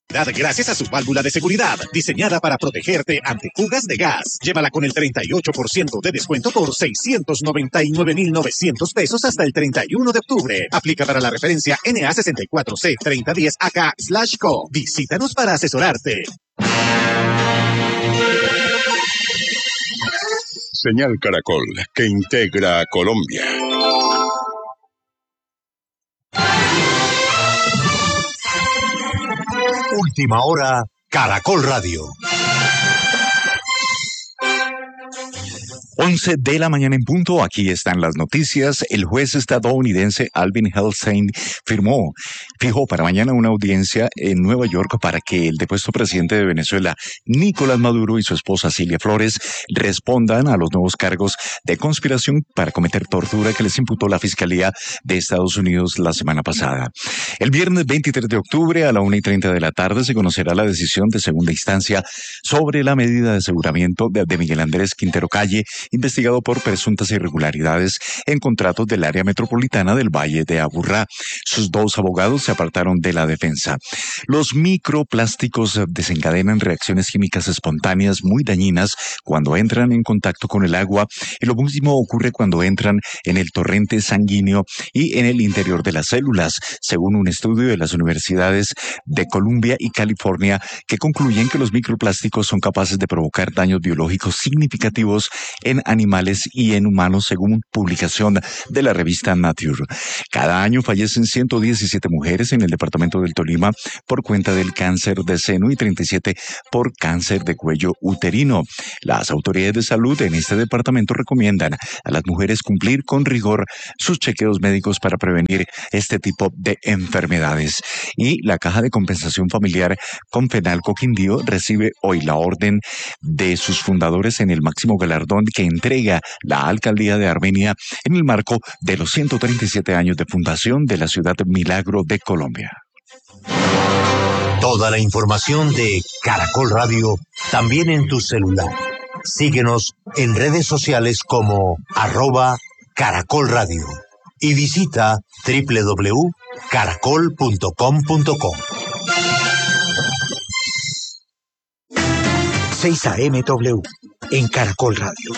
Gracias a su válvula de seguridad, diseñada para protegerte ante fugas de gas. Llévala con el 38% de descuento por 699,900 pesos hasta el 31 de octubre. Aplica para la referencia NA64C3010AK/co. Visítanos para asesorarte. Señal Caracol, que integra a Colombia. Última hora, Caracol Radio. 11 de la mañana en punto, aquí están las noticias. El juez estadounidense Alvin Helstein fijó para mañana una audiencia en Nueva York para que el depuesto presidente de Venezuela, Nicolás Maduro, y su esposa Cilia Flores respondan a los nuevos cargos de conspiración para cometer tortura que les imputó la Fiscalía de Estados Unidos la semana pasada. El viernes 23 de octubre a la 1:30 de la tarde se conocerá la decisión de segunda instancia sobre la medida de aseguramiento de Miguel Andrés Quintero Calle, investigado por presuntas irregularidades en contratos del área metropolitana del Valle de Aburrá. Sus dos abogados se apartaron de la defensa. Los microplásticos desencadenan reacciones químicas espontáneas muy dañinas cuando entran en contacto con el agua, y lo mismo ocurre cuando entran en el torrente sanguíneo y en el interior de las células, según un estudio de las universidades de Columbia y California, que concluyen que los microplásticos son capaces de provocar daños biológicos significativos en animales y en humanos, según publicación de la revista Nature. Cada año fallecen 117 mujeres en el departamento del Tolima por cuenta del cáncer de seno y 37 por cáncer de cuello uterino. Las autoridades de salud en este departamento recomiendan a las mujeres cumplir con rigor sus chequeos médicos para prevenir este tipo de enfermedades. Y la Caja de Compensación Familiar Confenalco Quindío recibe hoy la orden de sus fundadores en el máximo galardón que entrega la Alcaldía de Armenia en el marco de los 137 años de fundación de la ciudad Milagro de Colombia. Toda la información de Caracol Radio también en tu celular. Síguenos en redes sociales como @Caracol Radio y visita www.caracol.com.co. 6 AM en Caracol Radio.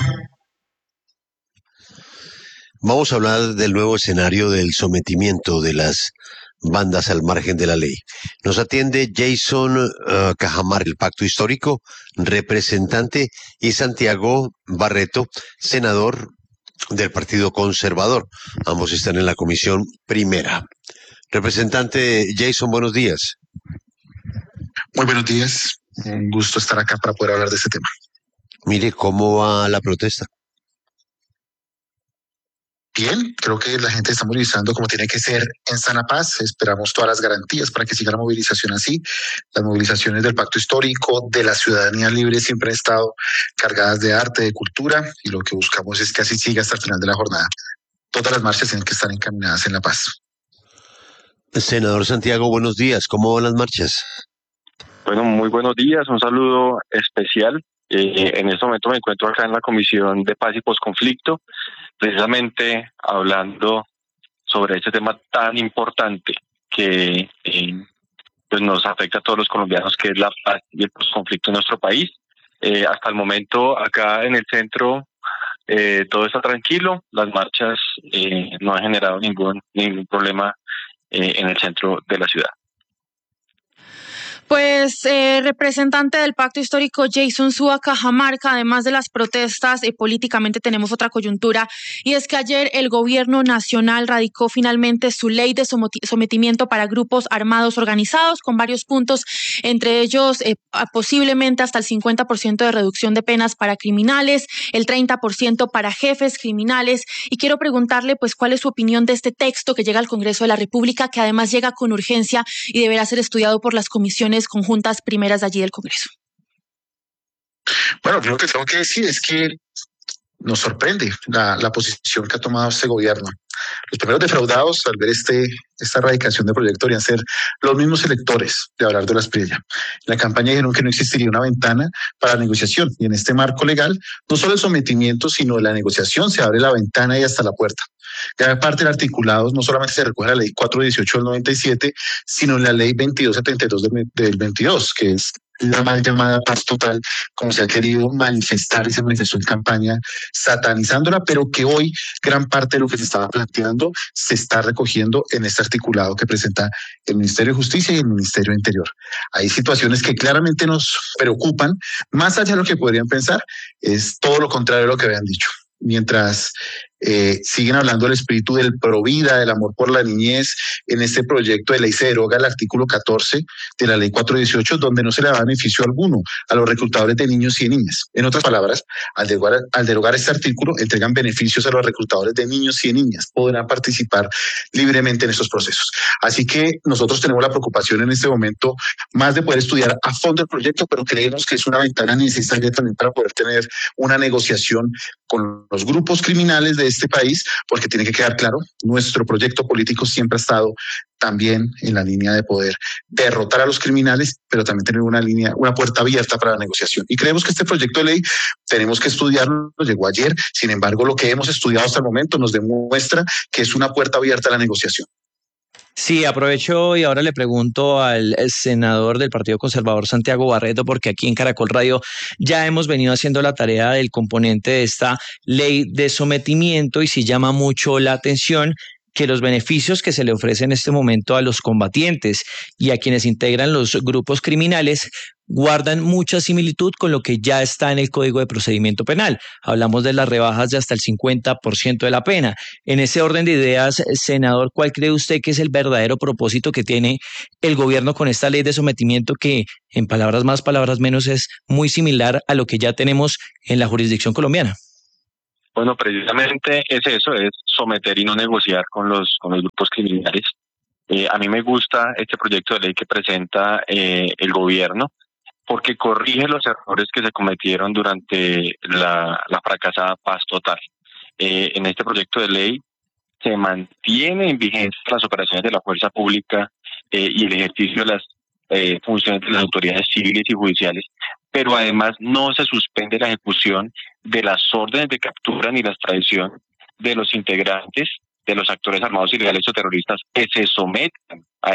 Vamos a hablar del nuevo escenario del sometimiento de las bandas al margen de la ley. Nos atiende Jason Cajamar, el Pacto Histórico, representante, y Santiago Barreto, senador del Partido Conservador. Ambos están en la comisión primera. Representante Jason, buenos días. Muy buenos días. Un gusto estar acá para poder hablar de este tema. Mire, ¿cómo va la protesta? Bien, creo que la gente está movilizando como tiene que ser en sana paz. Esperamos todas las garantías para que siga la movilización así. Las movilizaciones del Pacto Histórico, de la ciudadanía libre, siempre han estado cargadas de arte, de cultura, y lo que buscamos es que así siga hasta el final de la jornada. Todas las marchas tienen que estar encaminadas en la paz. Senador Santiago, buenos días. ¿Cómo van las marchas? Bueno, muy buenos días. Un saludo especial. En este momento me encuentro acá en la Comisión de Paz y Posconflicto, precisamente hablando sobre este tema tan importante que pues nos afecta a todos los colombianos, que es la paz y el posconflicto en nuestro país. Hasta el momento, acá en el centro, todo está tranquilo. Las marchas no han generado ningún problema en el centro de la ciudad. Pues, representante del Pacto Histórico Jason Zúa Cajamarca, además de las protestas, políticamente tenemos otra coyuntura, y es que ayer el gobierno nacional radicó finalmente su ley de sometimiento para grupos armados organizados, con varios puntos, entre ellos posiblemente hasta el 50% de reducción de penas para criminales, el 30% para jefes criminales, y quiero preguntarle pues cuál es su opinión de este texto que llega al Congreso de la República, que además llega con urgencia y deberá ser estudiado por las comisiones conjuntas primeras de allí del Congreso. Bueno, lo que tengo que decir es que nos sorprende la posición que ha tomado este gobierno. Los primeros defraudados al ver esta erradicación del proyecto deberían ser los mismos electores de Abelardo Lasprilla. En la campaña dijeron que no existiría una ventana para la negociación, y en este marco legal, no solo el sometimiento, sino la negociación, se abre la ventana y hasta la puerta. Cada parte del articulado no solamente se recoge en la ley 418 del 97, sino en la ley 2272 del 22, que es la mal llamada paz total, como se ha querido manifestar y se manifestó en campaña, satanizándola, pero que hoy gran parte de lo que se estaba planteando se está recogiendo en este articulado que presenta el Ministerio de Justicia y el Ministerio de Interior. Hay situaciones que claramente nos preocupan, más allá de lo que podrían pensar, es todo lo contrario de lo que habían dicho. Mientras siguen hablando del espíritu del provida, del amor por la niñez, en este proyecto de ley se deroga el artículo 14 de la ley 418, donde no se le da beneficio alguno a los reclutadores de niños y de niñas. En otras palabras, al derogar este artículo, entregan beneficios a los reclutadores de niños y de niñas, podrán participar libremente en estos procesos. Así que nosotros tenemos la preocupación en este momento más de poder estudiar a fondo el proyecto, pero creemos que es una ventana necesaria también para poder tener una negociación con los grupos criminales de este país, porque tiene que quedar claro, nuestro proyecto político siempre ha estado también en la línea de poder derrotar a los criminales, pero también tener una puerta abierta para la negociación. Y creemos que este proyecto de ley tenemos que estudiarlo, llegó ayer, sin embargo, lo que hemos estudiado hasta el momento nos demuestra que es una puerta abierta a la negociación. Sí, aprovecho y ahora le pregunto al senador del Partido Conservador, Santiago Barreto, porque aquí en Caracol Radio ya hemos venido haciendo la tarea del componente de esta ley de sometimiento y sí llama mucho la atención que los beneficios que se le ofrecen en este momento a los combatientes y a quienes integran los grupos criminales guardan mucha similitud con lo que ya está en el Código de Procedimiento Penal. Hablamos de las rebajas de hasta el 50% de la pena. En ese orden de ideas, senador, ¿cuál cree usted que es el verdadero propósito que tiene el gobierno con esta ley de sometimiento que, en palabras más, palabras menos, es muy similar a lo que ya tenemos en la jurisdicción colombiana? Bueno, precisamente es eso, es someter y no negociar con los grupos criminales. A mí me gusta este proyecto de ley que presenta el gobierno porque corrige los errores que se cometieron durante la fracasada paz total. En este proyecto de ley se mantiene en vigencia las operaciones de la fuerza pública y el ejercicio de las funciones de las autoridades civiles y judiciales, pero además no se suspende la ejecución de las órdenes de captura ni la extradición de los integrantes de los actores armados ilegales o terroristas que se sometan a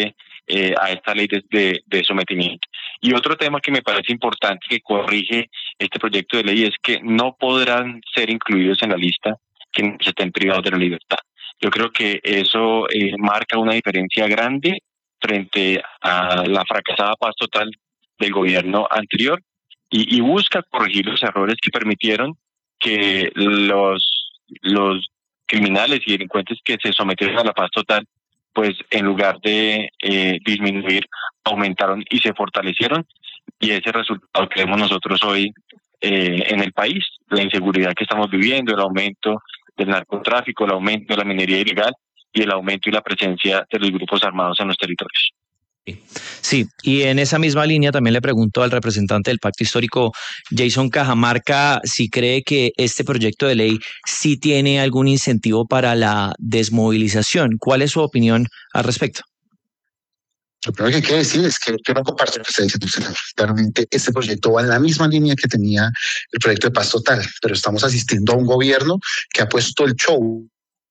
esta ley de sometimiento. Y otro tema que me parece importante que corrige este proyecto de ley es que no podrán ser incluidos en la lista quienes estén privados de la libertad. Yo creo que eso marca una diferencia grande frente a la fracasada paz total del gobierno anterior y busca corregir los errores que permitieron que los criminales y delincuentes que se sometieron a la paz total, pues en lugar de disminuir, aumentaron y se fortalecieron, y ese resultado que vemos nosotros hoy en el país, la inseguridad que estamos viviendo, el aumento del narcotráfico, el aumento de la minería ilegal y el aumento y la presencia de los grupos armados en los territorios. Sí, y en esa misma línea también le pregunto al representante del Pacto Histórico, Jason Cajamarca, si cree que este proyecto de ley sí tiene algún incentivo para la desmovilización. ¿Cuál es su opinión al respecto? Lo primero que hay que decir es que yo no comparto lo que está diciendo el senador. Claramente este proyecto va en la misma línea que tenía el proyecto de paz total, pero estamos asistiendo a un gobierno que ha puesto el show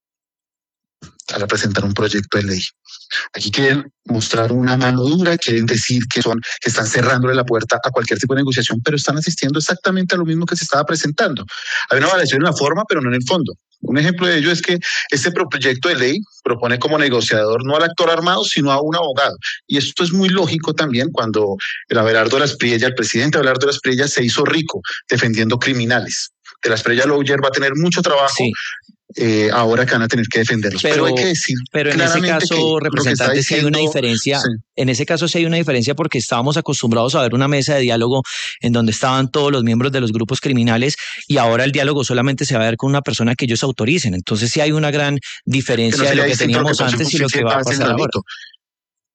al presentar un proyecto de ley. Aquí quieren mostrar una mano dura, quieren decir que están cerrándole la puerta a cualquier tipo de negociación, pero están asistiendo exactamente a lo mismo que se estaba presentando. Hay una variación en la forma, pero no en el fondo. Un ejemplo de ello es que este proyecto de ley propone como negociador no al actor armado, sino a un abogado. Y esto es muy lógico también cuando el presidente Abelardo Lasprilla se hizo rico defendiendo criminales. De Lasprilla Lawyer va a tener mucho trabajo. Sí. Ahora que van a tener que defenderlos, pero hay que decir, pero en ese caso, representante, sí hay una diferencia. Sí. En ese caso sí hay una diferencia porque estábamos acostumbrados a ver una mesa de diálogo en donde estaban todos los miembros de los grupos criminales y ahora el diálogo solamente se va a dar con una persona que ellos autoricen. Entonces sí hay una gran diferencia de lo que teníamos antes y lo que va a pasar ahora.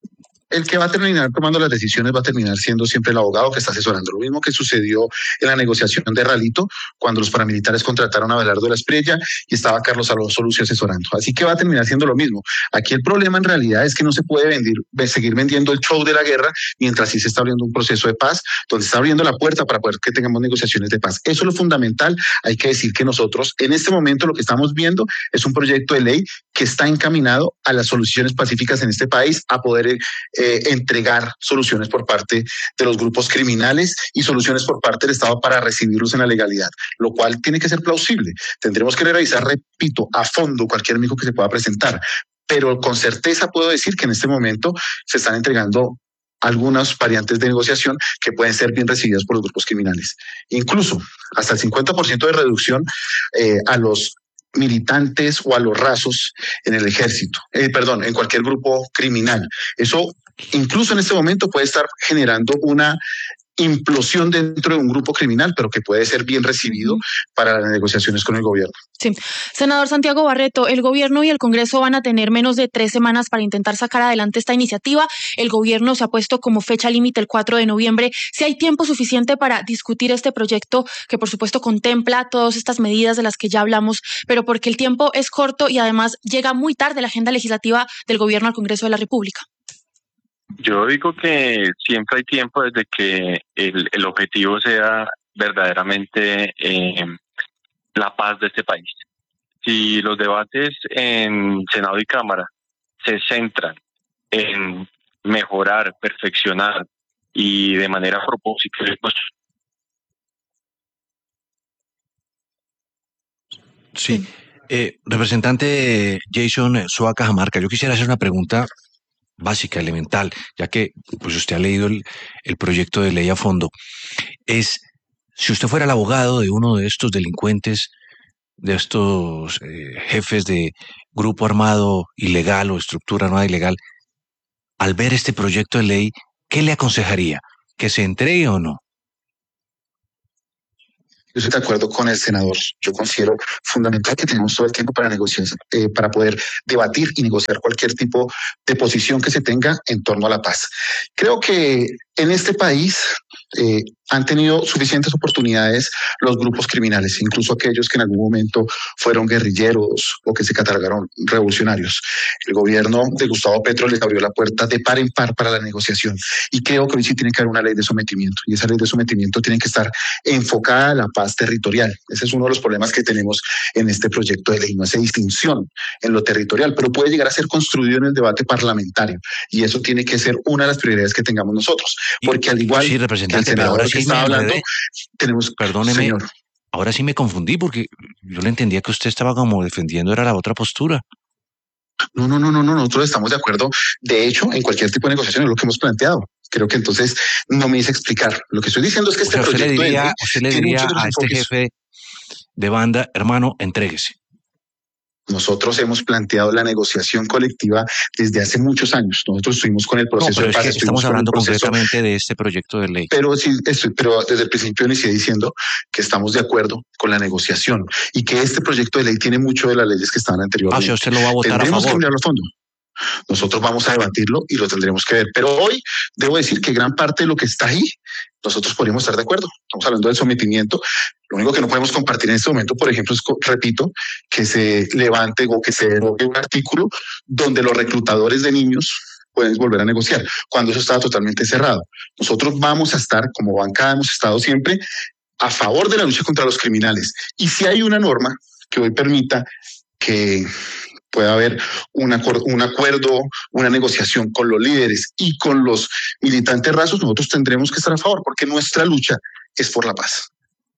el que va a terminar tomando las decisiones va a terminar siendo siempre el abogado que está asesorando. Lo mismo que sucedió en la negociación de Ralito, cuando los paramilitares contrataron a Belardo de la Espriella y estaba Carlos Alonso Lucio asesorando. Así que va a terminar siendo lo mismo. Aquí el problema en realidad es que no se puede seguir vendiendo el show de la guerra mientras sí se está abriendo un proceso de paz, donde se está abriendo la puerta para poder que tengamos negociaciones de paz. Eso es lo fundamental. Hay que decir que nosotros en este momento lo que estamos viendo es un proyecto de ley que está encaminado a las soluciones pacíficas en este país, a poder entregar soluciones por parte de los grupos criminales y soluciones por parte del Estado para recibirlos en la legalidad, lo cual tiene que ser plausible. Tendremos que revisar, repito, a fondo cualquier amigo que se pueda presentar, pero con certeza puedo decir que en este momento se están entregando algunas variantes de negociación que pueden ser bien recibidas por los grupos criminales. Incluso hasta el 50% de reducción a los militantes o a los rasos en el ejército, en cualquier grupo criminal. Eso incluso en este momento puede estar generando una implosión dentro de un grupo criminal, pero que puede ser bien recibido para las negociaciones con el gobierno. Sí. Senador Santiago Barreto, el gobierno y el Congreso van a tener menos de 3 semanas para intentar sacar adelante esta iniciativa. El gobierno se ha puesto como fecha límite el 4 de noviembre. Si hay tiempo suficiente para discutir este proyecto, que por supuesto contempla todas estas medidas de las que ya hablamos, pero porque el tiempo es corto y además llega muy tarde la agenda legislativa del gobierno al Congreso de la República. Yo digo que siempre hay tiempo desde que el objetivo sea verdaderamente la paz de este país. Si los debates en Senado y Cámara se centran en mejorar, perfeccionar y de manera propositiva, pues... Sí. Representante Jason Zúa Cajamarca, yo quisiera hacer una pregunta básica, elemental, ya que pues usted ha leído el proyecto de ley a fondo. Si usted fuera el abogado de uno de estos delincuentes, de estos jefes de grupo armado ilegal o estructura armada ilegal, al ver este proyecto de ley, ¿qué le aconsejaría? ¿Que se entregue o no? Yo estoy de acuerdo con el senador. Yo considero fundamental que tenemos todo el tiempo para negociar, para poder debatir y negociar cualquier tipo de posición que se tenga en torno a la paz. Creo que en este país han tenido suficientes oportunidades los grupos criminales, incluso aquellos que en algún momento fueron guerrilleros o que se catalogaron revolucionarios. El gobierno de Gustavo Petro les abrió la puerta de par en par para la negociación y creo que hoy sí tiene que haber una ley de sometimiento y esa ley de sometimiento tiene que estar enfocada a la paz territorial. Ese es uno de los problemas que tenemos en este proyecto de ley, no hace distinción en lo territorial, pero puede llegar a ser construido en el debate parlamentario y eso tiene que ser una de las prioridades que tengamos nosotros, porque al igual sí, que el senador que estaba hablando, tenemos... Perdóneme, señor. Ahora sí me confundí porque yo le entendía que usted estaba como defendiendo era la otra postura. No, nosotros estamos de acuerdo. De hecho, en cualquier tipo de negociación es lo que hemos planteado. Creo que entonces no me hice explicar. Lo que estoy diciendo es que este proyecto usted le diría a este jefe de banda, hermano, entréguese. Nosotros hemos planteado la negociación colectiva desde hace muchos años. Nosotros estuvimos con el proceso de paz. Es que estamos hablando concretamente de este proyecto de ley. Pero desde el principio inicié diciendo que estamos de acuerdo con la negociación y que este proyecto de ley tiene mucho de las leyes que estaban anteriormente. O sea, usted lo va a votar a favor. Tendremos que mirarlo a fondo. Nosotros vamos a debatirlo y lo tendremos que ver. Pero hoy debo decir que gran parte de lo que está ahí, nosotros podríamos estar de acuerdo. Estamos hablando del sometimiento. Lo único que no podemos compartir en este momento, por ejemplo, es, repito, que se levante o que se derogue un artículo donde los reclutadores de niños pueden volver a negociar, cuando eso estaba totalmente cerrado. Nosotros vamos a estar, como bancada hemos estado siempre, a favor de la lucha contra los criminales. Y si hay una norma que hoy permita que pueda haber un acuerdo, una negociación con los líderes y con los militantes rasos, nosotros tendremos que estar a favor, porque nuestra lucha es por la paz.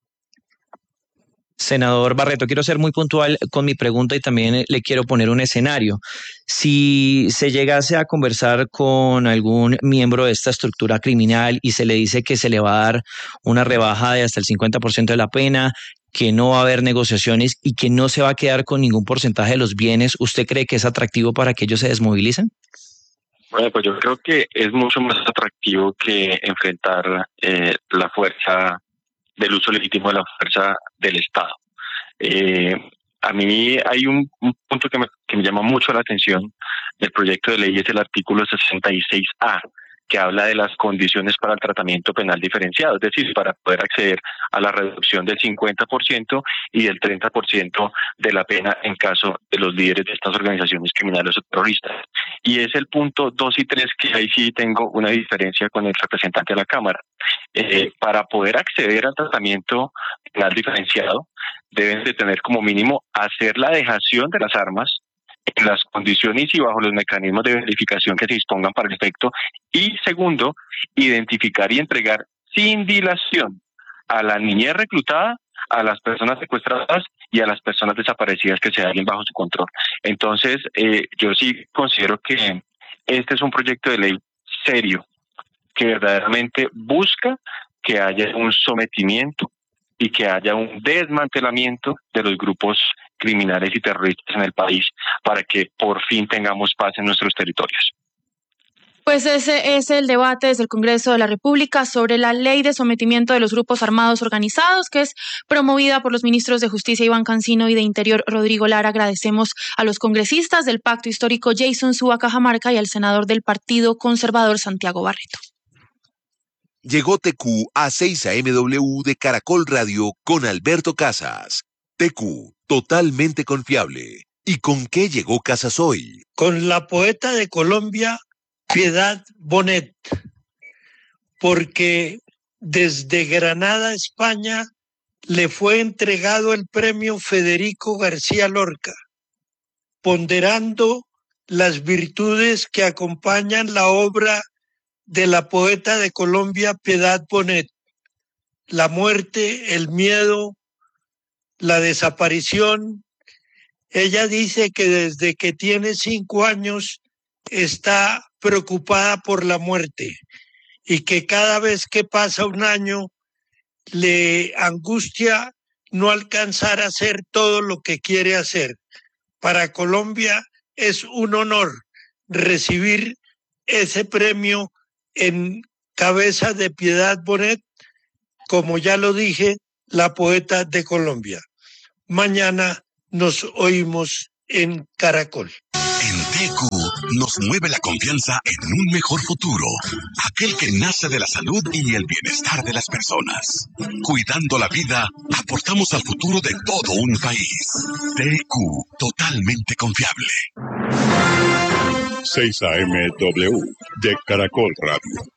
Senador Barreto, quiero ser muy puntual con mi pregunta y también le quiero poner un escenario. Si se llegase a conversar con algún miembro de esta estructura criminal y se le dice que se le va a dar una rebaja de hasta el 50% de la pena, que no va a haber negociaciones y que no se va a quedar con ningún porcentaje de los bienes, ¿usted cree que es atractivo para que ellos se desmovilicen? Bueno, pues yo creo que es mucho más atractivo que enfrentar la fuerza del uso legítimo de la fuerza del Estado. A mí hay un punto que me llama mucho la atención del proyecto de ley, es el artículo 66A, que habla de las condiciones para el tratamiento penal diferenciado, es decir, para poder acceder a la reducción del 50% y del 30% de la pena en caso de los líderes de estas organizaciones criminales o terroristas. Y es el punto 2 y 3 que ahí sí tengo una diferencia con el representante de la Cámara. Para poder acceder al tratamiento penal diferenciado, deben de tener como mínimo hacer la dejación de las armas en las condiciones y bajo los mecanismos de verificación que se dispongan para el efecto. Y segundo, identificar y entregar sin dilación a la niñez reclutada, a las personas secuestradas y a las personas desaparecidas que se hallen bajo su control. Entonces, yo sí considero que este es un proyecto de ley serio, que verdaderamente busca que haya un sometimiento y que haya un desmantelamiento de los grupos criminales y terroristas en el país para que por fin tengamos paz en nuestros territorios. Pues ese es el debate desde el Congreso de la República sobre la ley de sometimiento de los grupos armados organizados, que es promovida por los ministros de Justicia Iván Cancino y de Interior Rodrigo Lara. Agradecemos a los congresistas del Pacto Histórico Jason Zúa Cajamarca y al senador del Partido Conservador Santiago Barreto. Llegó TQ a 6 AMW de Caracol Radio con Alberto Casas. TQ, totalmente confiable. ¿Y con qué llegó Casas hoy? Con la poeta de Colombia, Piedad Bonet, porque desde Granada, España, le fue entregado el premio Federico García Lorca, ponderando las virtudes que acompañan la obra de la poeta de Colombia, Piedad Bonet: la muerte, el miedo, la desaparición. Ella dice que desde que tiene 5 años está preocupada por la muerte y que cada vez que pasa un año le angustia no alcanzar a hacer todo lo que quiere hacer. Para Colombia es un honor recibir ese premio en cabeza de Piedad Bonet, como ya lo dije, la poeta de Colombia. Mañana nos oímos en Caracol. En TQ nos mueve la confianza en un mejor futuro, aquel que nace de la salud y el bienestar de las personas. Cuidando la vida, aportamos al futuro de todo un país. TQ, totalmente confiable. 6 AMW de Caracol Radio.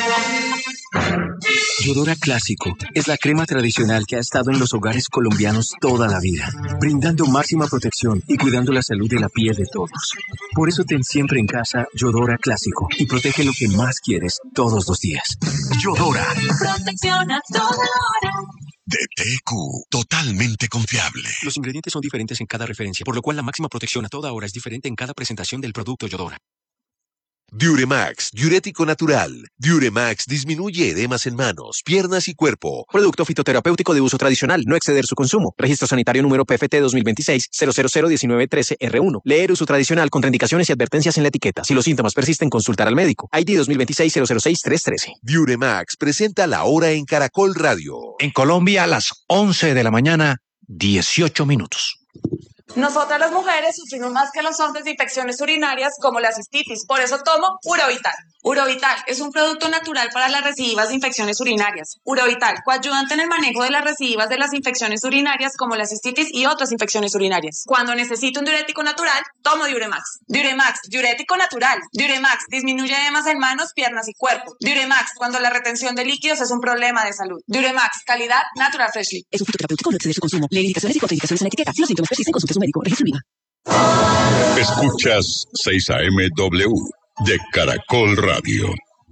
Yodora Clásico es la crema tradicional que ha estado en los hogares colombianos toda la vida, brindando máxima protección y cuidando la salud de la piel de todos. Por eso ten siempre en casa Yodora Clásico y protege lo que más quieres todos los días. Yodora. Protección a toda hora. De TQ, totalmente confiable. Los ingredientes son diferentes en cada referencia, por lo cual la máxima protección a toda hora es diferente en cada presentación del producto Yodora. Diuremax, diurético natural. Diuremax disminuye edemas en manos, piernas y cuerpo. Producto fitoterapéutico de uso tradicional, no exceder su consumo. Registro sanitario número PFT 2026-0001913R1. Leer uso tradicional, contraindicaciones y advertencias en la etiqueta. Si los síntomas persisten, consultar al médico. ID 2026-006-313. Diuremax presenta la hora en Caracol Radio. En Colombia, a las 11 de la mañana, 18 minutos. Nosotras las mujeres sufrimos más que los hombres de infecciones urinarias como la cistitis, por eso tomo Urovital. Urovital es un producto natural para las recidivas de infecciones urinarias. Urovital, coayudante en el manejo de las recidivas de las infecciones urinarias como la cistitis y otras infecciones urinarias. Cuando necesito un diurético natural, tomo Diuremax. Diuremax, diurético natural. Diuremax, disminuye edemas en manos, piernas y cuerpo. Diuremax, cuando la retención de líquidos es un problema de salud. Diuremax, calidad Natural Freshly. Es un fitoterapéutico, no exceder su consumo. Lee indicaciones y contraindicaciones en la etiqueta. Si los síntomas persisten, consulte a su médico. Registro IVA. Escuchas 6 AMW de Caracol Radio.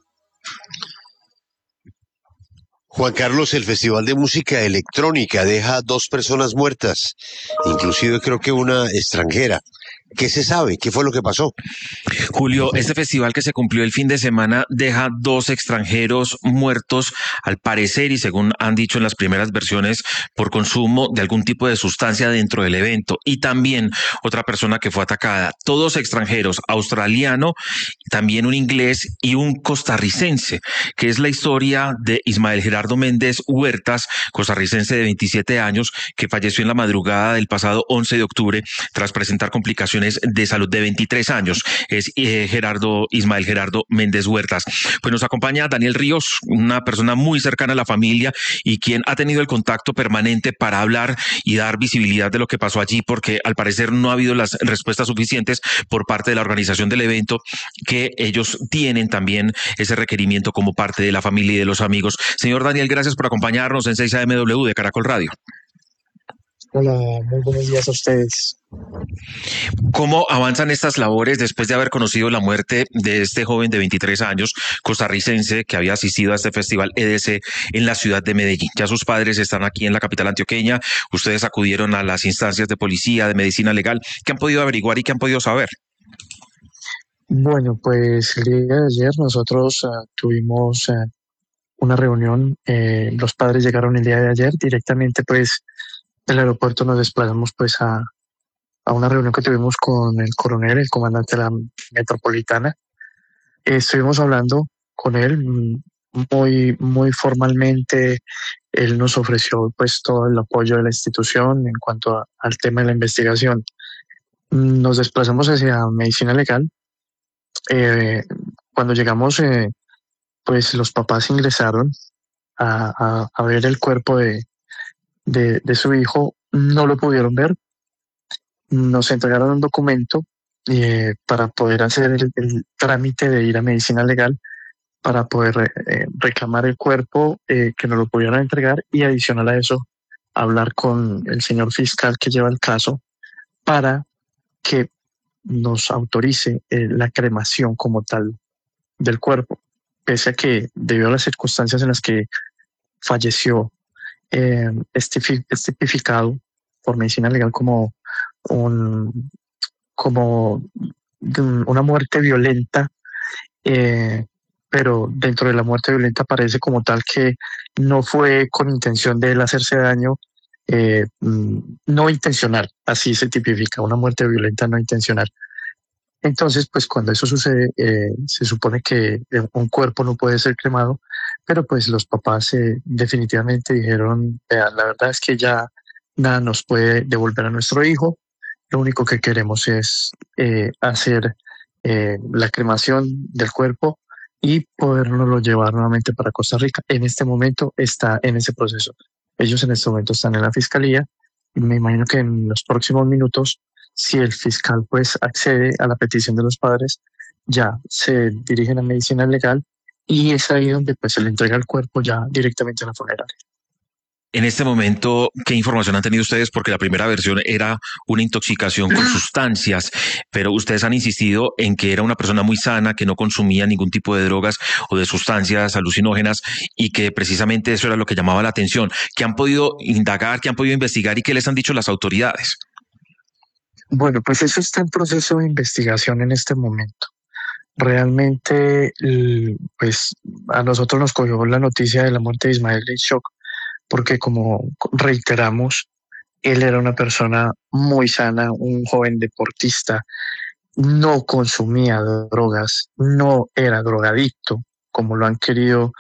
Juan Carlos, el Festival de Música Electrónica deja 2 personas muertas, inclusive creo que una extranjera. ¿Qué se sabe? ¿Qué fue lo que pasó? Julio, este festival que se cumplió el fin de semana deja 2 extranjeros muertos, al parecer, y según han dicho en las primeras versiones, por consumo de algún tipo de sustancia dentro del evento. Y también otra persona que fue atacada. Todos extranjeros, australiano, también un inglés y un costarricense, que es la historia de Ismael Gerardo Méndez Huertas, costarricense de 27 años, que falleció en la madrugada del pasado 11 de octubre tras presentar complicaciones de salud de 23 años. Es Ismael Gerardo Méndez Huertas. Pues nos acompaña Daniel Ríos, una persona muy cercana a la familia y quien ha tenido el contacto permanente para hablar y dar visibilidad de lo que pasó allí, porque al parecer no ha habido las respuestas suficientes por parte de la organización del evento, que ellos tienen también ese requerimiento como parte de la familia y de los amigos. Señor Daniel, gracias por acompañarnos en 6 AMW de Caracol Radio. Hola, muy buenos días a ustedes. ¿Cómo avanzan estas labores después de haber conocido la muerte de este joven de 23 años, costarricense, que había asistido a este festival EDC en la ciudad de Medellín? Ya sus padres están aquí en la capital antioqueña, ustedes acudieron a las instancias de policía, de medicina legal. ¿Qué han podido averiguar y qué han podido saber? Bueno, pues el día de ayer nosotros tuvimos una reunión. Los padres llegaron el día de ayer directamente, pues del aeropuerto nos desplazamos pues a una reunión que tuvimos con el coronel, el comandante de la metropolitana. Estuvimos hablando con él muy formalmente. Él nos ofreció pues todo el apoyo de la institución en cuanto al tema de la investigación. Nos desplazamos hacia medicina legal. Cuando llegamos, pues los papás ingresaron a ver el cuerpo de su hijo. No lo pudieron ver. Nos entregaron un documento para poder hacer el trámite de ir a medicina legal para poder reclamar el cuerpo, que nos lo pudieran entregar, y adicional a eso hablar con el señor fiscal que lleva el caso para que nos autorice la cremación como tal del cuerpo, pese a que debido a las circunstancias en las que falleció, es tipificado por medicina legal como una muerte violenta, pero dentro de la muerte violenta parece como tal que no fue con intención de él hacerse daño, no intencional, así se tipifica, una muerte violenta no intencional. Entonces, pues cuando eso sucede, se supone que un cuerpo no puede ser cremado, pero pues los papás definitivamente dijeron, vean, la verdad es que ya nada nos puede devolver a nuestro hijo. Lo único que queremos es hacer la cremación del cuerpo y podernoslo llevar nuevamente para Costa Rica. En este momento está en ese proceso. Ellos en este momento están en la fiscalía y me imagino que en los próximos minutos, si el fiscal pues accede a la petición de los padres, ya se dirigen a medicina legal y es ahí donde pues se le entrega el cuerpo ya directamente a la funeraria. En este momento, ¿qué información han tenido ustedes? Porque la primera versión era una intoxicación con sustancias, pero ustedes han insistido en que era una persona muy sana, que no consumía ningún tipo de drogas o de sustancias alucinógenas y que precisamente eso era lo que llamaba la atención. ¿Qué han podido indagar, qué han podido investigar y qué les han dicho las autoridades? Bueno, pues eso está en proceso de investigación en este momento. Realmente, pues a nosotros nos cogió la noticia de la muerte de Ismael en shock, porque como reiteramos, él era una persona muy sana, un joven deportista, no consumía drogas, no era drogadicto, como lo han querido,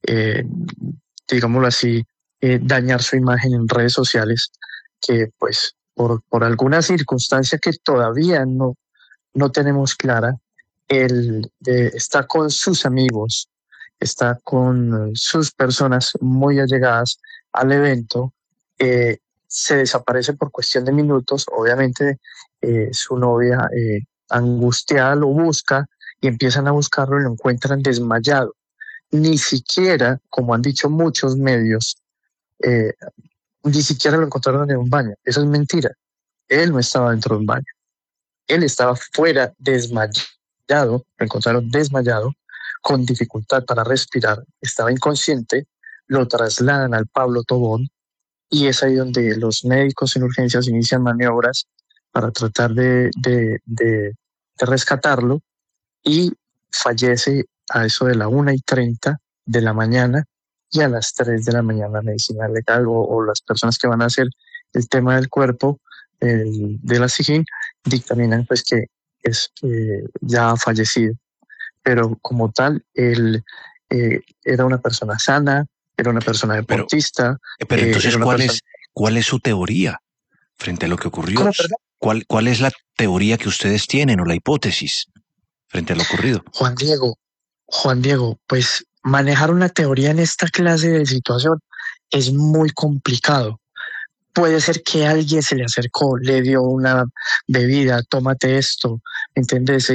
digámoslo así, dañar su imagen en redes sociales, que pues por alguna circunstancia que todavía no tenemos clara, él está con sus amigos, está con sus personas muy allegadas al evento, se desaparece por cuestión de minutos. Obviamente su novia angustiada lo busca y empiezan a buscarlo y lo encuentran desmayado. Ni siquiera, como han dicho muchos medios, ni siquiera lo encontraron en un baño. Eso es mentira. Él no estaba dentro de un baño. Él estaba fuera desmayado, lo encontraron desmayado, con dificultad para respirar, estaba inconsciente, lo trasladan al Pablo Tobón y es ahí donde los médicos en urgencias inician maniobras para tratar de rescatarlo y fallece a eso de la 1:30 de la mañana y a las 3 de la mañana medicina legal o las personas que van a hacer el tema del cuerpo de la SIJIN dictaminan pues que es ya fallecido. Pero como tal, él era una persona sana, era una persona deportista. Pero entonces, era ¿cuál es su teoría frente a lo que ocurrió? ¿Cómo, perdón? ¿Cuál es la teoría que ustedes tienen o la hipótesis frente a lo ocurrido? Juan Diego, pues manejar una teoría en esta clase de situación es muy complicado. Puede ser que alguien se le acercó, le dio una bebida, tómate esto, ¿entiendes?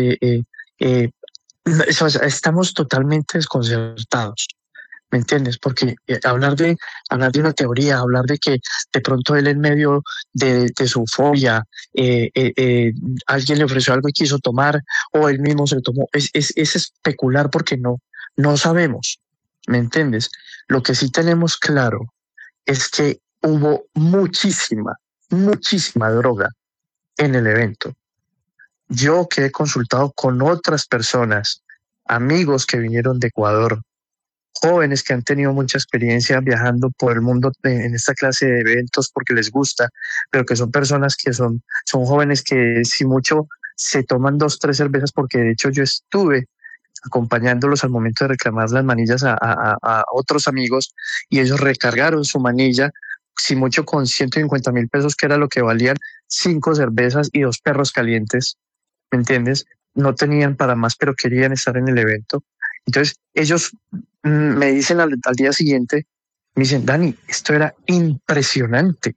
Estamos totalmente desconcertados, ¿me entiendes? Porque hablar de una teoría, hablar de que de pronto él en medio de su fobia, alguien le ofreció algo y quiso tomar, o él mismo se lo tomó, es especular porque no sabemos, ¿me entiendes? Lo que sí tenemos claro es que hubo muchísima droga en el evento. Yo que he consultado con otras personas, amigos que vinieron de Ecuador, jóvenes que han tenido mucha experiencia viajando por el mundo en esta clase de eventos porque les gusta, pero que son personas que son jóvenes que si mucho se toman 2, 3 cervezas, porque de hecho yo estuve acompañándolos al momento de reclamar las manillas a otros amigos y ellos recargaron su manilla, si mucho con 150.000 pesos, que era lo que valían 5 cervezas y 2 perros calientes, ¿me entiendes? No tenían para más, pero querían estar en el evento. Entonces ellos me dicen al día siguiente, me dicen, Dani, esto era impresionante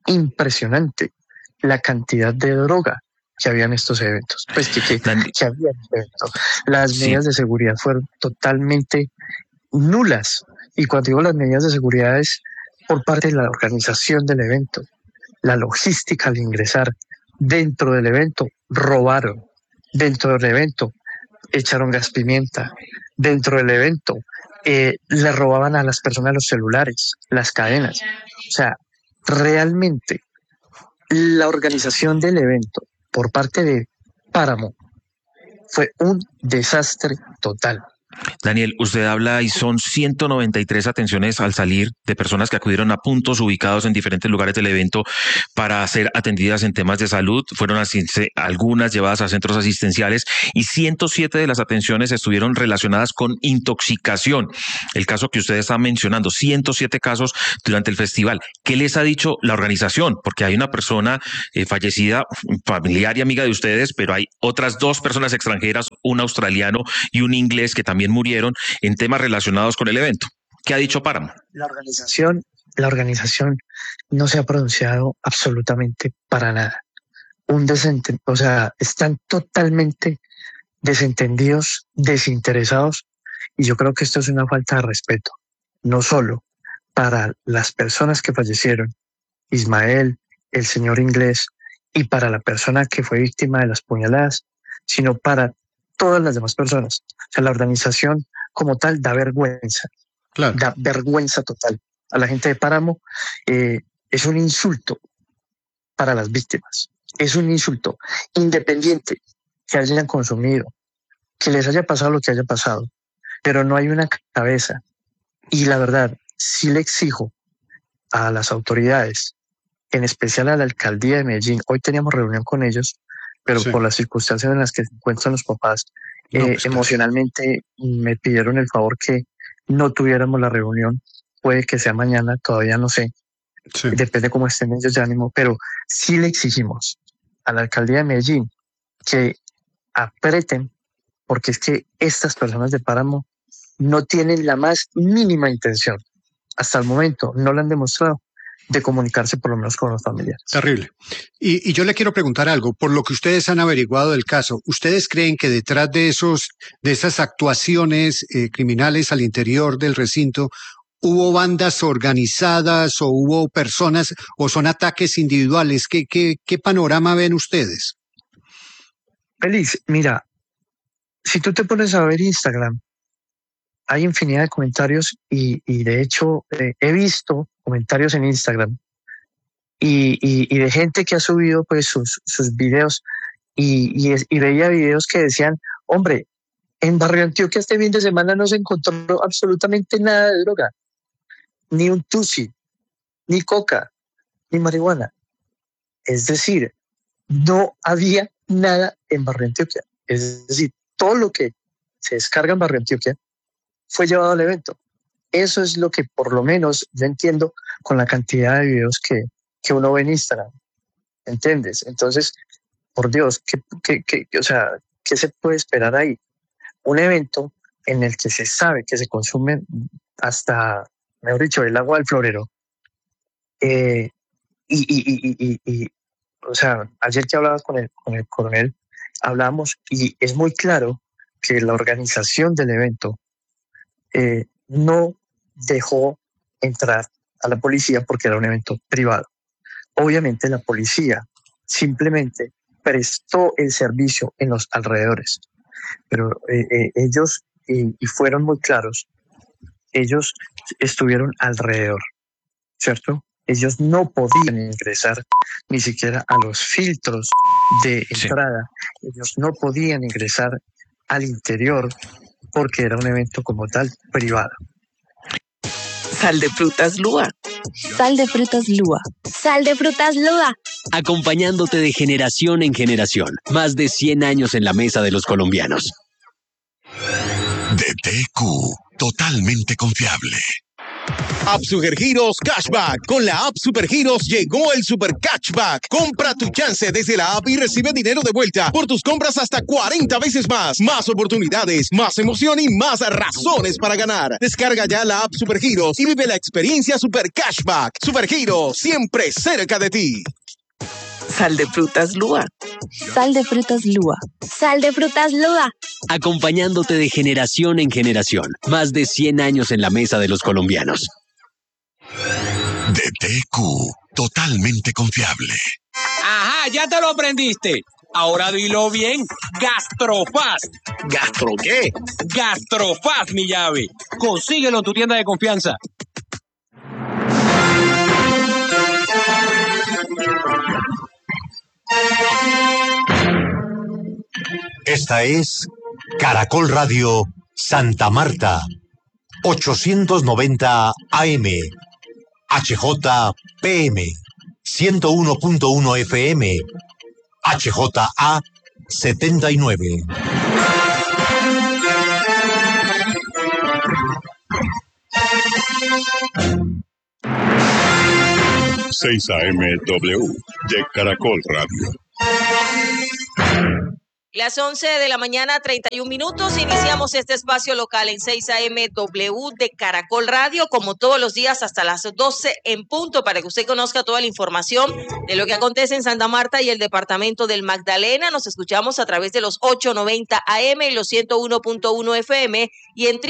la cantidad de droga que había en estos eventos, pues que había en este evento. Las medidas de seguridad fueron totalmente nulas, y cuando digo las medidas de seguridad es por parte de la organización del evento, la logística al ingresar. Dentro del evento robaron, dentro del evento echaron gas pimienta, dentro del evento le robaban a las personas los celulares, las cadenas. O sea, realmente la organización del evento por parte de Páramo fue un desastre total. Daniel, usted habla y son 193 atenciones al salir de personas que acudieron a puntos ubicados en diferentes lugares del evento para ser atendidas en temas de salud. Fueron algunas llevadas a centros asistenciales y 107 de las atenciones estuvieron relacionadas con intoxicación. El caso que usted está mencionando, 107 casos durante el festival. ¿Qué les ha dicho la organización? Porque hay una persona fallecida, familiar y amiga de ustedes, pero hay otras 2 personas extranjeras, un australiano y un inglés que también murieron en temas relacionados con el evento. ¿Qué ha dicho Páramo? La organización no se ha pronunciado absolutamente para nada. O sea, están totalmente desentendidos, desinteresados, y yo creo que esto es una falta de respeto, no solo para las personas que fallecieron, Ismael, el señor inglés, y para la persona que fue víctima de las puñaladas, sino para todas las demás personas. O sea, la organización como tal da vergüenza, da vergüenza total. A la gente de Páramo es un insulto para las víctimas, es un insulto, independiente que hayan consumido, que les haya pasado lo que haya pasado, pero no hay una cabeza. Y la verdad, sí le exijo a las autoridades, en especial a la alcaldía de Medellín, hoy teníamos reunión con ellos, pero por las circunstancias en las que se encuentran los papás, emocionalmente me pidieron el favor que no tuviéramos la reunión. Puede que sea mañana, todavía no sé. Depende cómo estén ellos de ánimo, pero sí le exigimos a la alcaldía de Medellín que aprieten, porque es que estas personas de Páramo no tienen la más mínima intención. Hasta el momento no la han demostrado de comunicarse por lo menos con los familiares. Terrible. Y yo le quiero preguntar algo, por lo que ustedes han averiguado del caso, ¿ustedes creen que detrás de esas actuaciones criminales al interior del recinto hubo bandas organizadas o hubo personas o son ataques individuales? ¿Qué panorama ven ustedes? Feliz, mira, si tú te pones a ver Instagram, hay infinidad de comentarios y de hecho he visto comentarios en Instagram y de gente que ha subido pues sus videos y veía videos que decían, hombre, en Barrio Antioquia este fin de semana no se encontró absolutamente nada de droga, ni un tusi, ni coca, ni marihuana. Es decir, no había nada en Barrio Antioquia. Es decir, todo lo que se descarga en Barrio Antioquia fue llevado al evento. Eso es lo que por lo menos yo entiendo con la cantidad de videos que uno ve en Instagram. ¿Entiendes? Entonces, por Dios, o sea, ¿qué se puede esperar ahí? Un evento en el que se sabe que se consume hasta, mejor dicho, el agua del florero. O sea, ayer que hablaba con el coronel, hablamos y es muy claro que la organización del evento no dejó entrar a la policía porque era un evento privado. Obviamente la policía simplemente prestó el servicio en los alrededores, pero ellos, y fueron muy claros, ellos estuvieron alrededor, ¿cierto? Ellos no podían ingresar ni siquiera a los filtros de entrada. Sí. Ellos no podían ingresar al interior porque era un evento como tal privado. Sal de frutas Lua. Sal de frutas Lua. Sal de frutas Lua. Acompañándote de generación en generación. Más de 100 años en la mesa de los colombianos. DTQ, totalmente confiable. App Supergiros Cashback. Con la app Supergiros llegó el Super Cashback. Compra tu chance desde la app y recibe dinero de vuelta por tus compras hasta 40 veces más. Más oportunidades, más emoción y más razones para ganar. Descarga ya la app Supergiros y vive la experiencia Super Cashback. Supergiros, siempre cerca de ti. Sal de frutas Lua. Sal de frutas Lua. Sal de frutas Lua. Acompañándote de generación en generación. Más de 100 años en la mesa de los colombianos. DTQ, totalmente confiable. Ajá, ya te lo aprendiste. Ahora dilo bien. Gastrofast. ¿Gastro qué? Gastrofast, mi llave. Consíguelo en tu tienda de confianza. Esta es Caracol Radio Santa Marta, 890 AM, HJPM, 101.1 FM, HJA 79. Seis AMW de Caracol Radio. Las 11 de la mañana, 31 minutos. Iniciamos este espacio local en 6 AMW de Caracol Radio, como todos los días hasta las 12 en punto, para que usted conozca toda la información de lo que acontece en Santa Marta y el departamento del Magdalena. Nos escuchamos a través de los 890 AM y los 101.1 FM y en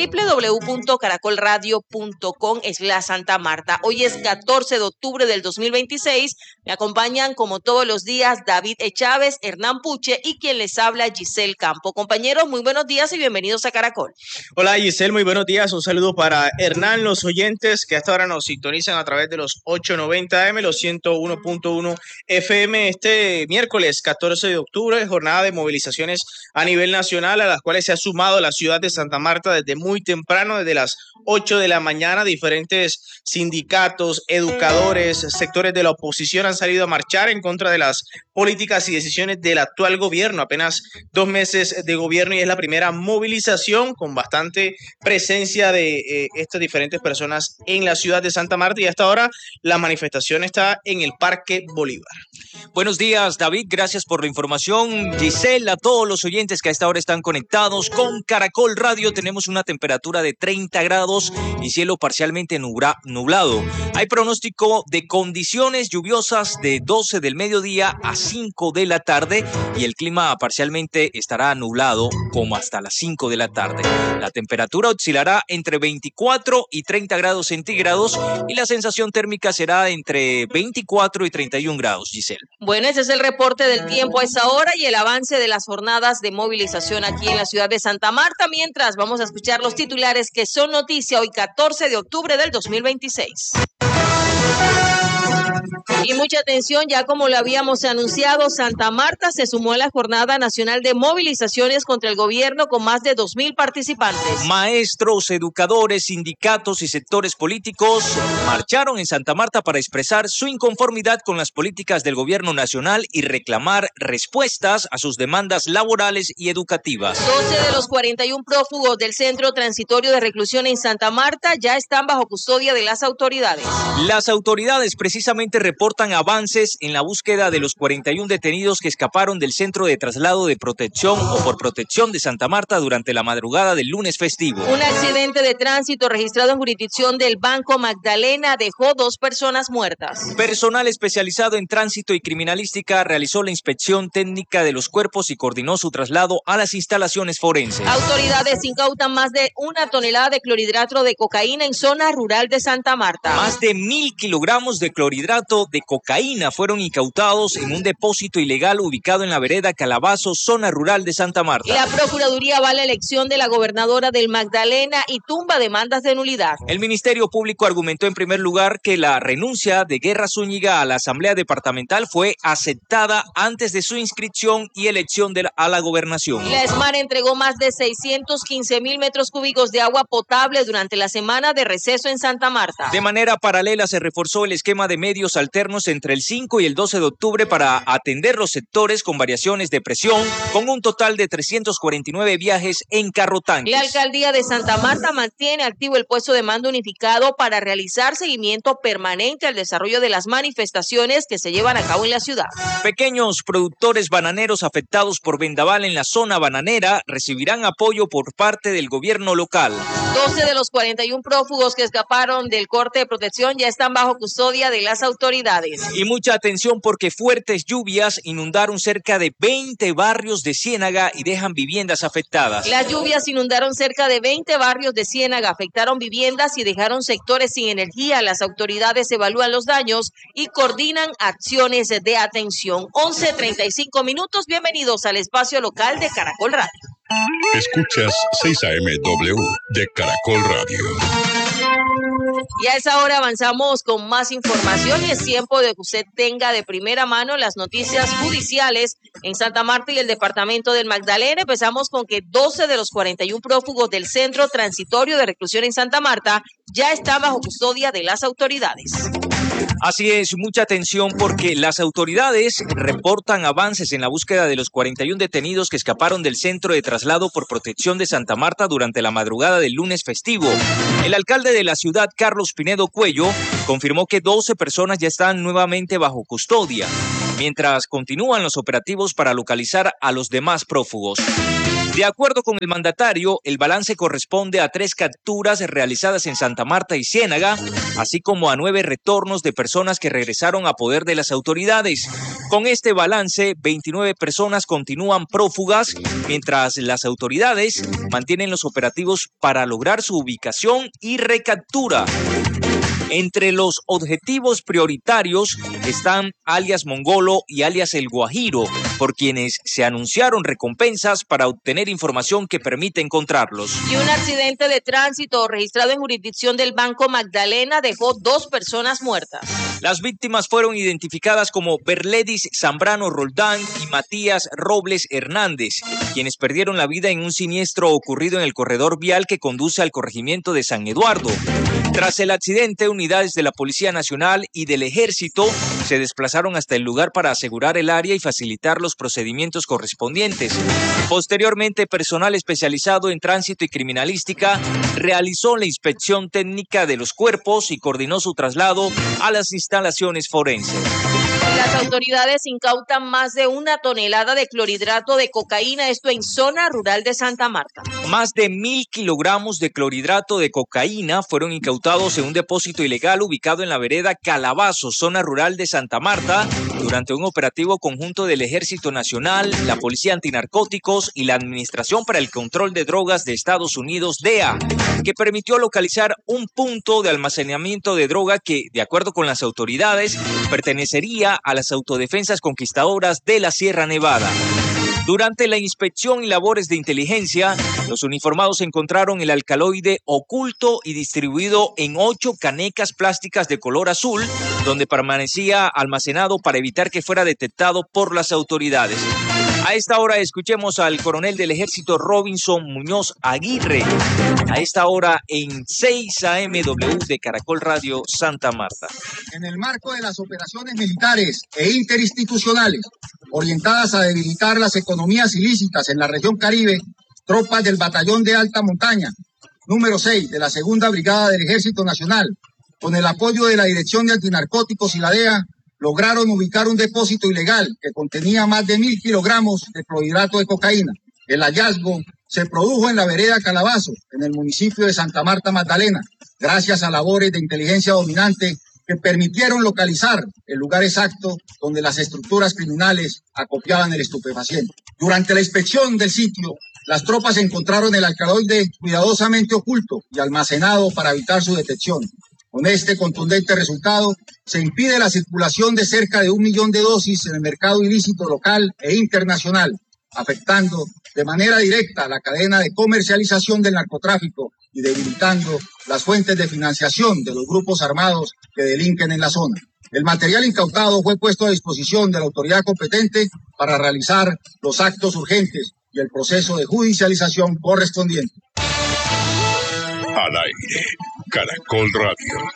www.caracolradio.com/Santa Marta. Hoy es 14 de octubre del 2026. Me acompañan como todos los días David Chávez, Hernán Puche y quien les habla Giselle Campo. Compañeros, muy buenos días y bienvenidos a Caracol. Hola Giselle, muy buenos días. Un saludo para Hernán, los oyentes que hasta ahora nos sintonizan a través de los 890 AM, los 101.1 FM. Este miércoles 14 de octubre, jornada de movilizaciones a nivel nacional, a las cuales se ha sumado la ciudad de Santa Marta desde muy temprano, desde las 8 de la mañana. Diferentes sindicatos, educadores, sectores de la oposición han salido a marchar en contra de las políticas y decisiones del actual gobierno. Apenas 2 meses de gobierno y es la primera movilización con bastante presencia de estas diferentes personas en la ciudad de Santa Marta, y hasta ahora la manifestación está en el Parque Bolívar. Buenos días, David, gracias por la información. Giselle, a todos los oyentes que a esta hora están conectados con Caracol Radio, tenemos una temperatura de 30 grados y cielo parcialmente nublado. Hay pronóstico de condiciones lluviosas de 12 del mediodía a 5 de la tarde y el clima parcialmente estará nublado como hasta las 5 de la tarde. La temperatura oscilará entre 24 y 30 grados centígrados y la sensación térmica será entre 24 y 31 grados, Giselle. Bueno, ese es el reporte del tiempo a esa hora y el avance de las jornadas de movilización aquí en la ciudad de Santa Marta. Mientras vamos a escuchar los titulares que son noticia hoy 14 de octubre del 2026. Y mucha atención, ya como lo habíamos anunciado, Santa Marta se sumó a la Jornada Nacional de Movilizaciones contra el Gobierno con más de 2.000 participantes. Maestros, educadores, sindicatos y sectores políticos marcharon en Santa Marta para expresar su inconformidad con las políticas del Gobierno nacional y reclamar respuestas a sus demandas laborales y educativas. 12 de los 41 prófugos del Centro Transitorio de Reclusión en Santa Marta ya están bajo custodia de las autoridades. Las autoridades precisamente reportan avances en la búsqueda de los 41 detenidos que escaparon del Centro de Traslado de Protección o por Protección de Santa Marta durante la madrugada del lunes festivo. Un accidente de tránsito registrado en jurisdicción del Banco Magdalena dejó 2 personas muertas. Personal especializado en tránsito y criminalística realizó la inspección técnica de los cuerpos y coordinó su traslado a las instalaciones forenses. Autoridades incautan más de 1 tonelada de clorhidrato de cocaína en zona rural de Santa Marta. Más de 1.000 kilogramos de clorhidrato de cocaína fueron incautados en un depósito ilegal ubicado en la vereda Calabazo, zona rural de Santa Marta. La Procuraduría va a la elección de la gobernadora del Magdalena y tumba demandas de nulidad. El Ministerio Público argumentó en primer lugar que la renuncia de Guerra Zúñiga a la Asamblea Departamental fue aceptada antes de su inscripción y elección a la gobernación. La ESMAR entregó más de 615.000 metros cúbicos de agua potable durante la semana de receso en Santa Marta. De manera paralela se reforzó el esquema de medios alternos entre el 5 y el 12 de octubre para atender los sectores con variaciones de presión, con un total de 349 viajes en carrotanques. La Alcaldía de Santa Marta mantiene activo el puesto de mando unificado para realizar seguimiento permanente al desarrollo de las manifestaciones que se llevan a cabo en la ciudad. Pequeños productores bananeros afectados por vendaval en la zona bananera recibirán apoyo por parte del gobierno local. 12 de los 41 prófugos que escaparon del corte de protección ya están bajo custodia de las autoridades. Y mucha atención porque fuertes lluvias inundaron cerca de 20 barrios de Ciénaga y dejan viviendas afectadas. Las lluvias inundaron cerca de 20 barrios de Ciénaga, afectaron viviendas y dejaron sectores sin energía. Las autoridades evalúan los daños y coordinan acciones de atención. 11:35 minutos. Bienvenidos al espacio local de Caracol Radio. Escuchas 6 AM de Caracol Radio. Y a esa hora avanzamos con más información y es tiempo de que usted tenga de primera mano las noticias judiciales en Santa Marta y el departamento del Magdalena. Empezamos con que 12 de los 41 prófugos del Centro Transitorio de Reclusión en Santa Marta ya están bajo custodia de las autoridades. Así es, mucha atención porque las autoridades reportan avances en la búsqueda de los 41 detenidos que escaparon del Centro de Traslado por Protección de Santa Marta durante la madrugada del lunes festivo. El alcalde de la ciudad, Carlos Pinedo Cuello, confirmó que 12 personas ya están nuevamente bajo custodia, mientras continúan los operativos para localizar a los demás prófugos. De acuerdo con el mandatario, el balance corresponde a 3 capturas realizadas en Santa Marta y Ciénaga, así como a 9 retornos de personas que regresaron a poder de las autoridades. Con este balance, 29 personas continúan prófugas, mientras las autoridades mantienen los operativos para lograr su ubicación y recaptura. Entre los objetivos prioritarios están alias Mongolo y alias El Guajiro, por quienes se anunciaron recompensas para obtener información que permite encontrarlos. Y un accidente de tránsito registrado en jurisdicción del Banco Magdalena dejó 2 personas muertas. Las víctimas fueron identificadas como Berledis Zambrano Roldán y Matías Robles Hernández, quienes perdieron la vida en un siniestro ocurrido en el corredor vial que conduce al corregimiento de San Eduardo. Tras el accidente, unidades de la Policía Nacional y del Ejército se desplazaron hasta el lugar para asegurar el área y facilitar los procedimientos correspondientes. Posteriormente, personal especializado en tránsito y criminalística realizó la inspección técnica de los cuerpos y coordinó su traslado a las instalaciones forenses. Las autoridades incautan más de 1 tonelada de clorhidrato de cocaína, esto en zona rural de Santa Marta. Más de 1.000 kilogramos de clorhidrato de cocaína fueron incautados en un depósito ilegal ubicado en la vereda Calabazo, zona rural de Santa Marta, durante un operativo conjunto del Ejército Nacional, la Policía Antinarcóticos y la Administración para el Control de Drogas de Estados Unidos, DEA, que permitió localizar un punto de almacenamiento de droga que, de acuerdo con las autoridades, pertenecería a las autodefensas conquistadoras de la Sierra Nevada. Durante la inspección y labores de inteligencia, los uniformados encontraron el alcaloide oculto y distribuido en 8 canecas plásticas de color azul, donde permanecía almacenado para evitar que fuera detectado por las autoridades. A esta hora escuchemos al coronel del ejército Robinson Muñoz Aguirre. A esta hora en 6 AMW de Caracol Radio Santa Marta. En el marco de las operaciones militares e interinstitucionales orientadas a debilitar las economías ilícitas en la región Caribe, tropas del Batallón de Alta Montaña, número 6 de la Segunda Brigada del Ejército Nacional, con el apoyo de la Dirección de Antinarcóticos y la DEA, lograron ubicar un depósito ilegal que contenía más de 1.000 kilogramos de clorhidrato de cocaína. El hallazgo se produjo en la vereda Calabazo, en el municipio de Santa Marta Magdalena, gracias a labores de inteligencia dominante que permitieron localizar el lugar exacto donde las estructuras criminales acopiaban el estupefaciente. Durante la inspección del sitio, las tropas encontraron el alcaloide cuidadosamente oculto y almacenado para evitar su detección. Con este contundente resultado, se impide la circulación de cerca de 1 millón de dosis en el mercado ilícito local e internacional, afectando de manera directa la cadena de comercialización del narcotráfico y debilitando las fuentes de financiación de los grupos armados que delinquen en la zona. El material incautado fue puesto a disposición de la autoridad competente para realizar los actos urgentes y el proceso de judicialización correspondiente. Al aire, Caracol Radio.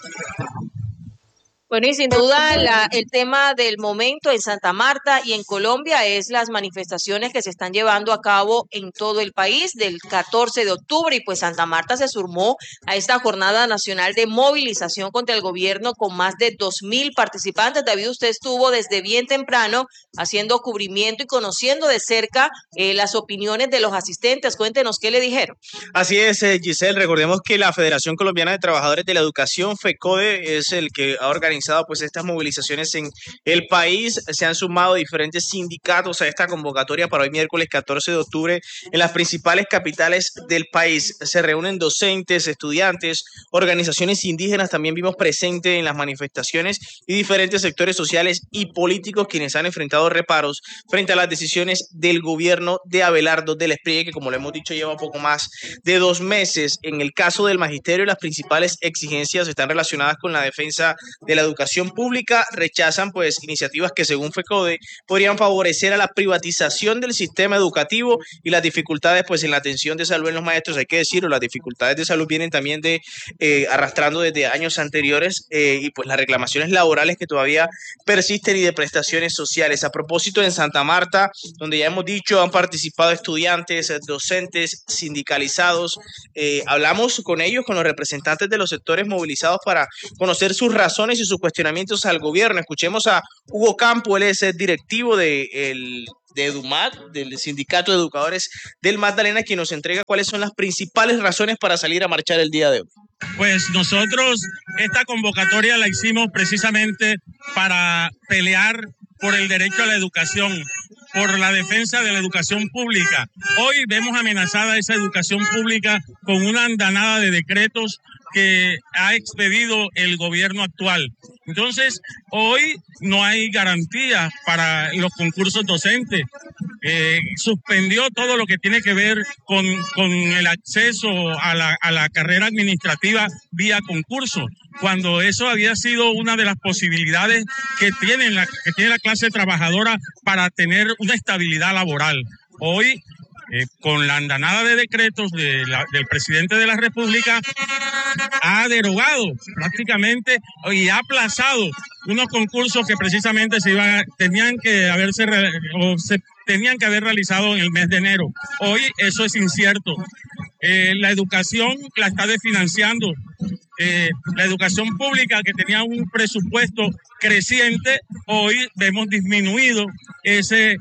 Bueno, y sin duda el tema del momento en Santa Marta y en Colombia es las manifestaciones que se están llevando a cabo en todo el país del 14 de octubre, y pues Santa Marta se sumó a esta jornada nacional de movilización contra el gobierno con más de 2.000 participantes. David, usted estuvo desde bien temprano haciendo cubrimiento y conociendo de cerca las opiniones de los asistentes. Cuéntenos qué le dijeron. Así es, Giselle, recordemos que la Federación Colombiana de Trabajadores de la Educación, FECODE, es el que ha organizado pues estas movilizaciones en el país. Se han sumado diferentes sindicatos a esta convocatoria para hoy miércoles 14 de octubre en las principales capitales del país. Se reúnen docentes, estudiantes, organizaciones indígenas, también vimos presente en las manifestaciones, y diferentes sectores sociales y políticos quienes han enfrentado reparos frente a las decisiones del gobierno de Abelardo del Espriella, que como lo hemos dicho lleva poco más de 2 meses. En el caso del magisterio, las principales exigencias están relacionadas con la defensa de la educación pública. Rechazan pues iniciativas que según FECODE podrían favorecer a la privatización del sistema educativo y las dificultades pues en la atención de salud en los maestros. Hay que decirlo, las dificultades de salud vienen también de arrastrando desde años anteriores, y pues las reclamaciones laborales que todavía persisten y de prestaciones sociales. A propósito, en Santa Marta, donde ya hemos dicho han participado estudiantes, docentes, sindicalizados, hablamos con ellos, con los representantes de los sectores movilizados para conocer sus razones y sus cuestionamientos al gobierno. Escuchemos a Hugo Campo, él es el directivo de EDUMAT, del Sindicato de Educadores del Magdalena, quien nos entrega cuáles son las principales razones para salir a marchar el día de hoy. Pues nosotros esta convocatoria la hicimos precisamente para pelear por el derecho a la educación, por la defensa de la educación pública. Hoy vemos amenazada esa educación pública con una andanada de decretos que ha expedido el gobierno actual. Entonces, hoy no hay garantía para los concursos docentes. Suspendió todo lo que tiene que ver con el acceso a la carrera administrativa vía concurso, cuando eso había sido una de las posibilidades que tiene la clase trabajadora para tener una estabilidad laboral. Hoy, con la andanada de decretos del presidente de la República, ha derogado prácticamente y ha aplazado unos concursos que precisamente tenían que haber realizado en el mes de enero. Hoy eso es incierto. La educación la está desfinanciando. La educación pública, que tenía un presupuesto creciente, hoy vemos disminuido ese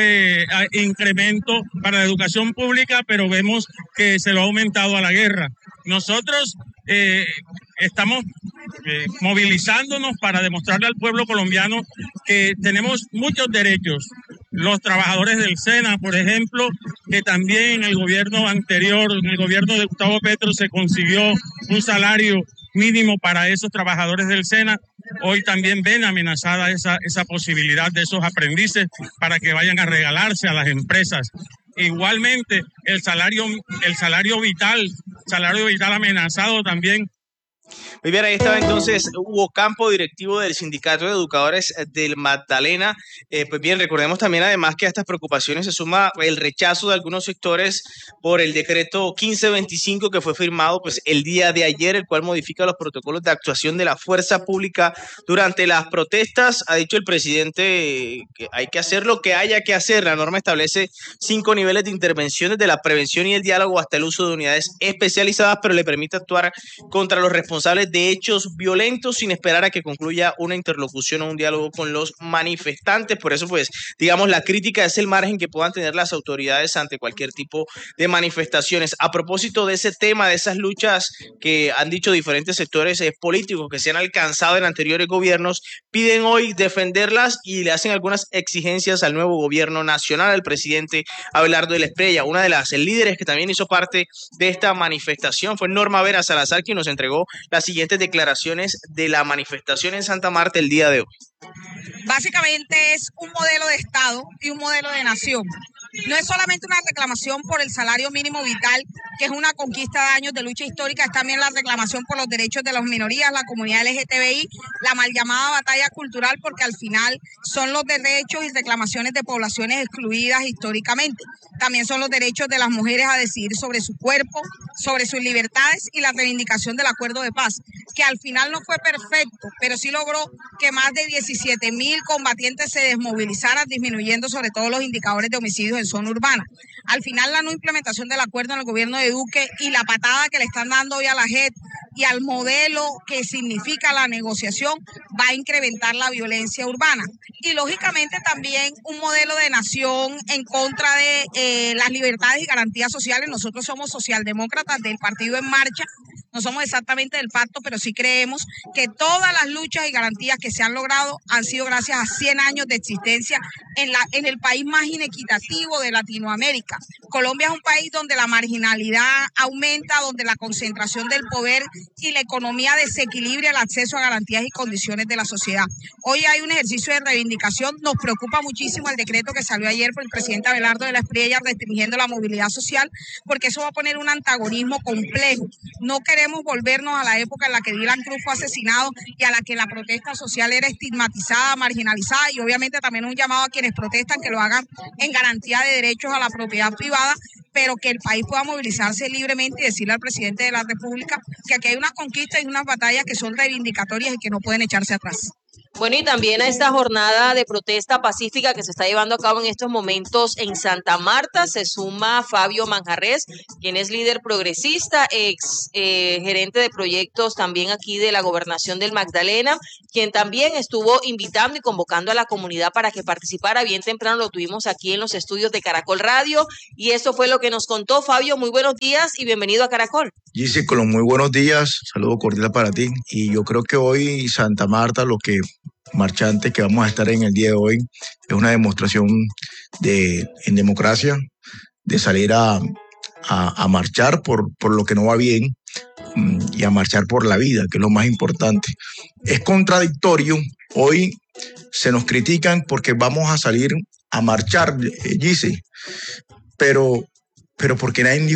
incremento para la educación pública, pero vemos que se lo ha aumentado a la guerra. Nosotros estamos movilizándonos para demostrarle al pueblo colombiano que tenemos muchos derechos. Los trabajadores del SENA, por ejemplo, que también en el gobierno anterior, en el gobierno de Gustavo Petro, se consiguió un salario mínimo para esos trabajadores del SENA. hoy también ven amenazada esa posibilidad de esos aprendices para que vayan a regalarse a las empresas. Igualmente, el salario vital amenazado también. Muy bien, ahí estaba entonces Hugo Campo, directivo del Sindicato de Educadores del Magdalena. Pues bien, recordemos también además que a estas preocupaciones se suma el rechazo de algunos sectores por el decreto 1525 que fue firmado pues el día de ayer, el cual modifica los protocolos de actuación de la fuerza pública durante las protestas. Ha dicho el presidente que hay que hacer lo que haya que hacer. La norma establece 5 niveles de intervención, desde la prevención y el diálogo hasta el uso de unidades especializadas, pero le permite actuar contra los responsables de hechos violentos sin esperar a que concluya una interlocución o un diálogo con los manifestantes. Por eso, pues, digamos, la crítica es el margen que puedan tener las autoridades ante cualquier tipo de manifestaciones. A propósito de ese tema, de esas luchas que han dicho diferentes sectores políticos que se han alcanzado en anteriores gobiernos, piden hoy defenderlas y le hacen algunas exigencias al nuevo gobierno nacional, al presidente Abelardo de la Espriella. Una de las líderes que también hizo parte de esta manifestación fue Norma Vera Salazar, quien nos entregó las siguientes declaraciones de la manifestación en Santa Marta el día de hoy. Básicamente es un modelo de Estado y un modelo de nación. No es solamente una reclamación por el salario mínimo vital, que es una conquista de años de lucha histórica, es también la reclamación por los derechos de las minorías, la comunidad LGTBI, la mal llamada batalla cultural, porque al final son los derechos y reclamaciones de poblaciones excluidas históricamente. También son los derechos de las mujeres a decidir sobre su cuerpo, sobre sus libertades y la reivindicación del acuerdo de paz, que al final no fue perfecto, pero sí logró que más de 17.000 combatientes se desmovilizaran, disminuyendo sobre todo los indicadores de homicidios en zona urbana. Al final, la no implementación del acuerdo en el gobierno de Duque y la patada que le están dando hoy a la JEP y al modelo que significa la negociación va a incrementar la violencia urbana. Y lógicamente también un modelo de nación en contra de las libertades y garantías sociales. Nosotros somos socialdemócratas del Partido En Marcha, no somos exactamente del pacto, pero sí creemos que todas las luchas y garantías que se han logrado han sido gracias a 100 años de existencia en el país más inequitativo de Latinoamérica. Colombia es un país donde la marginalidad aumenta, donde la concentración del poder y la economía desequilibra el acceso a garantías y condiciones de la sociedad. Hoy hay un ejercicio de reivindicación. Nos preocupa muchísimo el decreto que salió ayer por el presidente Abelardo de la Espriella restringiendo la movilidad social, porque eso va a poner un antagonismo complejo. No queremos volvernos a la época en la que Dylan Cruz fue asesinado y a la que la protesta social era estigmatizada, marginalizada, y obviamente también un llamado a quienes protestan que lo hagan en garantía de derechos a la propiedad privada, pero que el país pueda movilizarse libremente y decirle al presidente de la República que aquí hay unas conquistas y unas batallas que son reivindicatorias y que no pueden echarse atrás. Bueno, y también a esta jornada de protesta pacífica que se está llevando a cabo en estos momentos en Santa Marta se suma Fabio Manjarrés, quien es líder progresista, ex gerente de proyectos también aquí de la Gobernación del Magdalena, quien también estuvo invitando y convocando a la comunidad para que participara. Bien temprano lo tuvimos aquí en los estudios de Caracol Radio y esto fue lo que nos contó. Fabio, muy buenos días y bienvenido a Caracol. Gise, con los muy buenos días, saludo cordial para ti. Y yo creo que hoy Santa Marta, lo que marchante que vamos a estar en el día de hoy, es una demostración en democracia, de salir a marchar por lo que no va bien y a marchar por la vida, que es lo más importante. Es contradictorio, hoy se nos critican porque vamos a salir a marchar, Gise, pero porque nadie dijo